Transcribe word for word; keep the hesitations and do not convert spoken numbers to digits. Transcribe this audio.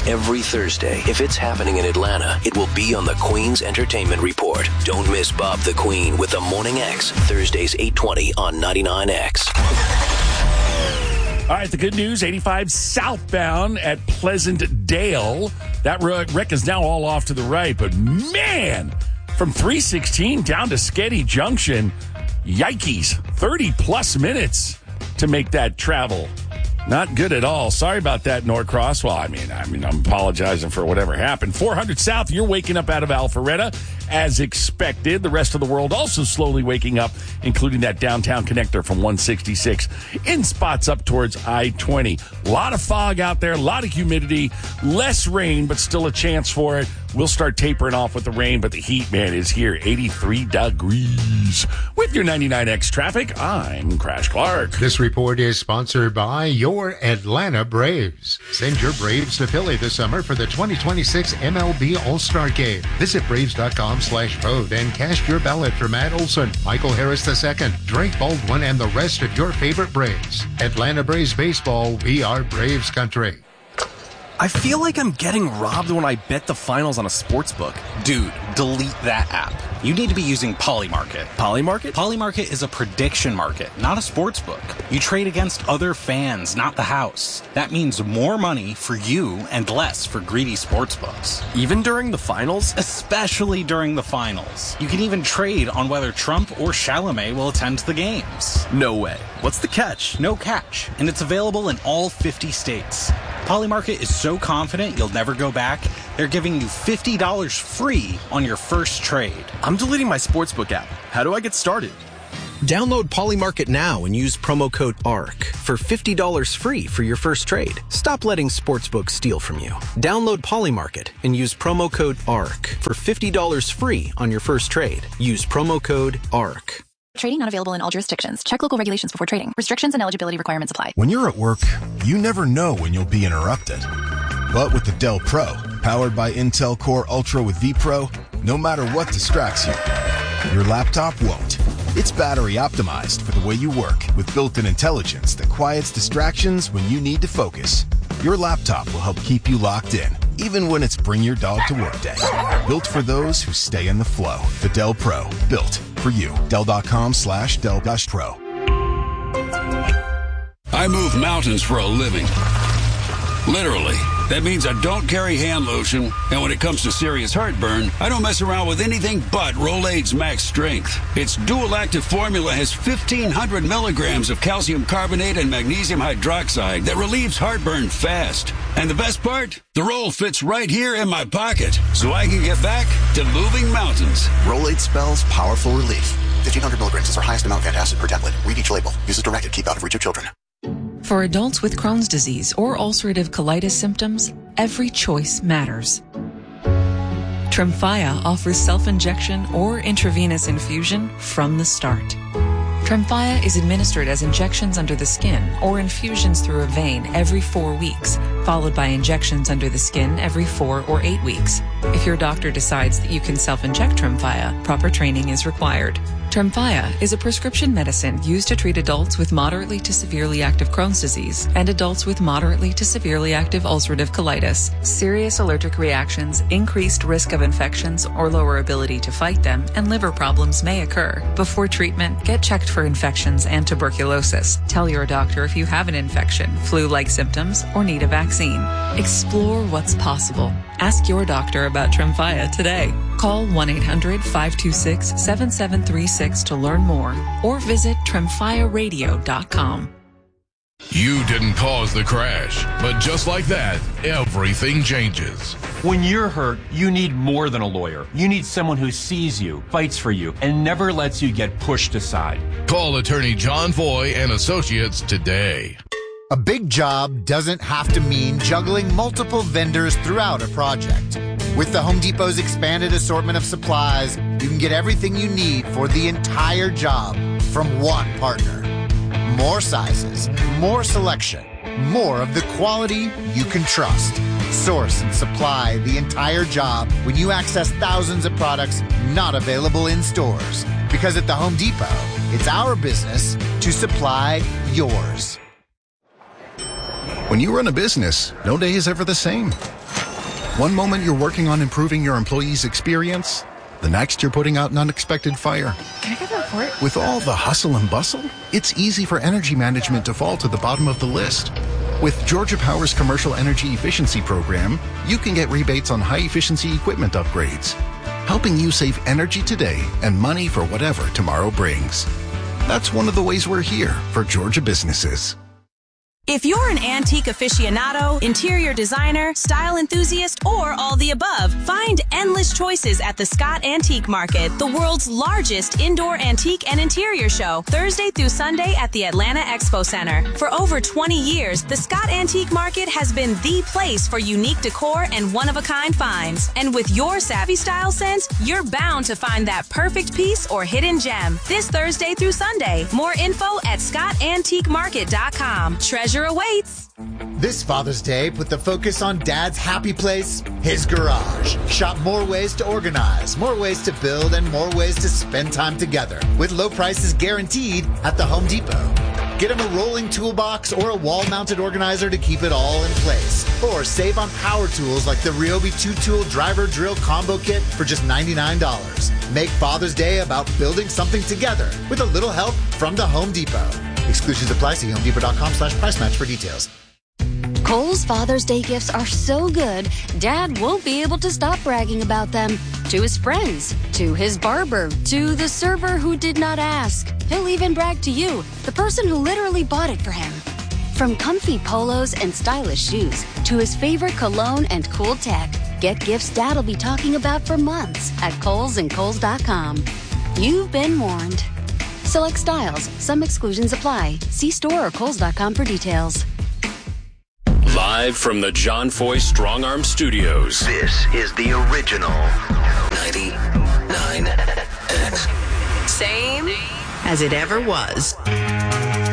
every Thursday. If it's happening in Atlanta, it will be on the Queen's Entertainment Report. Don't miss Bob the Queen with the Morning X, Thursdays eight twenty on ninety-nine X. All right, the good news, eighty-five southbound at Pleasant Dale. That wreck is now all off to the right, but man, from three sixteen down to Sketty Junction, yikes, thirty-plus minutes to make that travel. Not good at all. Sorry about that, Norcross. Well, I mean, I mean, I'm apologizing for whatever happened. four hundred South, you're waking up out of Alpharetta as expected. The rest of the world also slowly waking up, including that downtown connector from one sixty-six in spots up towards I twenty. A lot of fog out there, a lot of humidity, less rain, but still a chance for it. We'll start tapering off with the rain, but the heat, man, is here. eighty-three degrees. With your ninety-nine X traffic, I'm Crash Clark. This report is sponsored by your Atlanta Braves. Send your Braves to Philly this summer for the twenty twenty-six M L B All-Star Game. Visit Braves.com slash vote and cast your ballot for Matt Olson, Michael Harris the second, Drake Baldwin, and the rest of your favorite Braves. Atlanta Braves baseball, we are Braves country. I feel like I'm getting robbed when I bet the finals on a sports book. Dude, delete that app. You need to be using Polymarket. Polymarket? Polymarket is a prediction market, not a sports book. You trade against other fans, not the house. That means more money for you and less for greedy sports books. Even during the finals? Especially during the finals. You can even trade on whether Trump or Chalamet will attend the games. No way. What's the catch? No catch. And it's available in all fifty states. Polymarket is so confident you'll never go back, they're giving you fifty dollars free on your first trade. I'm deleting my sportsbook app. How do I get started? Download Polymarket now and use promo code A R C for fifty dollars free for your first trade. Stop letting sportsbooks steal from you. Download Polymarket and use promo code A R C for fifty dollars free on your first trade. Use promo code A R C. Trading not available in all jurisdictions. Check local regulations before trading. Restrictions and eligibility requirements apply. When you're at work, you never know when you'll be interrupted. But with the Dell Pro, powered by Intel Core Ultra with vPro, no matter what distracts you, your laptop won't. It's battery optimized for the way you work with built-in intelligence that quiets distractions when you need to focus. Your laptop will help keep you locked in, even when it's bring your dog to work day. Built for those who stay in the flow. The Dell Pro, built for you. Dell.com slash Dell dash Pro. I move mountains for a living. Literally. That means I don't carry hand lotion, and when it comes to serious heartburn, I don't mess around with anything but Rolaids Max Strength. Its dual-active formula has fifteen hundred milligrams of calcium carbonate and magnesium hydroxide that relieves heartburn fast. And the best part? The roll fits right here in my pocket, so I can get back to moving mountains. Rolaids spells powerful relief. fifteen hundred milligrams is our highest amount of antacid per tablet. Read each label. Use as directed. Keep out of reach of children. For adults with Crohn's disease or ulcerative colitis symptoms, every choice matters. Tremfya offers self-injection or intravenous infusion from the start. Tremfya is administered as injections under the skin or infusions through a vein every four weeks, followed by injections under the skin every four or eight weeks. If your doctor decides that you can self-inject Tremfya, proper training is required. Tremfya is a prescription medicine used to treat adults with moderately to severely active Crohn's disease and adults with moderately to severely active ulcerative colitis. Serious allergic reactions, increased risk of infections or lower ability to fight them, and liver problems may occur. Before treatment, get checked for infections and tuberculosis. Tell your doctor if you have an infection, flu-like symptoms, or need a vaccine. Explore what's possible. Ask your doctor about Tremfya today. Call one eight hundred five two six seven seven three six to learn more or visit tremfya radio dot com. You didn't cause the crash, but just like that, everything changes. When you're hurt, you need more than a lawyer. You need someone who sees you, fights for you, and never lets you get pushed aside. Call attorney John Foy and Associates today. A big job doesn't have to mean juggling multiple vendors throughout a project. With the Home Depot's expanded assortment of supplies, you can get everything you need for the entire job from one partner. More sizes, more selection, more of the quality you can trust. Source and supply the entire job when you access thousands of products not available in stores. Because at the Home Depot, it's our business to supply yours. When you run a business, no day is ever the same. One moment you're working on improving your employees' experience, the next you're putting out an unexpected fire. Can I get the report? With all the hustle and bustle, it's easy for energy management to fall to the bottom of the list. With Georgia Power's Commercial Energy Efficiency Program, you can get rebates on high-efficiency equipment upgrades, helping you save energy today and money for whatever tomorrow brings. That's one of the ways we're here for Georgia businesses. If you're an antique aficionado, interior designer, style enthusiast, or all the above, find endless choices at the Scott Antique Market, the world's largest indoor antique and interior show, Thursday through Sunday at the Atlanta Expo Center. For over twenty years, the Scott Antique Market has been the place for unique decor and one-of-a-kind finds. And with your savvy style sense, you're bound to find that perfect piece or hidden gem. This Thursday through Sunday. More info at scott antique market dot com. Treasure awaits. This Father's Day, put the focus on Dad's happy place, his garage. Shop more ways to organize, more ways to build, and more ways to spend time together with low prices guaranteed at the Home Depot. Get him a rolling toolbox or a wall-mounted organizer to keep it all in place. Or save on power tools like the Ryobi two-tool driver drill combo kit for just ninety-nine dollars. Make Father's Day about building something together with a little help from the Home Depot. Exclusions apply. See homedepot.com slash price match for details. Kohl's Father's Day gifts are so good, Dad won't be able to stop bragging about them. To his friends, to his barber, to the server who did not ask. He'll even brag to you, the person who literally bought it for him. From comfy polos and stylish shoes to his favorite cologne and cool tech, get gifts Dad'll be talking about for months at Kohl's and Kohl's dot com. You've been warned. Select styles. Some exclusions apply. See store or Kohl's dot com for details. Live from the John Foy Strong Arm Studios. This is the original ninety-nine X. Same as it ever was.